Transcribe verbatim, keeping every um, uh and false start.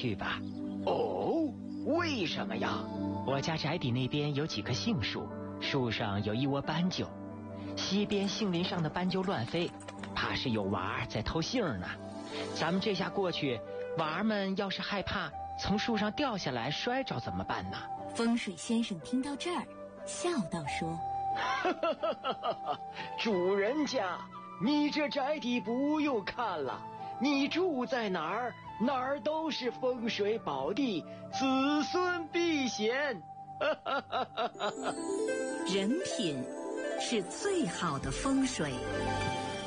去吧。 哦，为什么呀？ 我家宅邸那边有几棵杏树，树上有一窝斑鸠，西边杏林上的斑鸠乱飞，怕是有娃儿在偷杏呢。咱们这下过去，娃儿们要是害怕从树上掉下来摔着怎么办呢？ 风水先生听到这儿笑道说： 主人家，你这宅邸不用看了，你住在哪儿哪儿都是风水宝地，子孙必贤。 人品是最好的风水。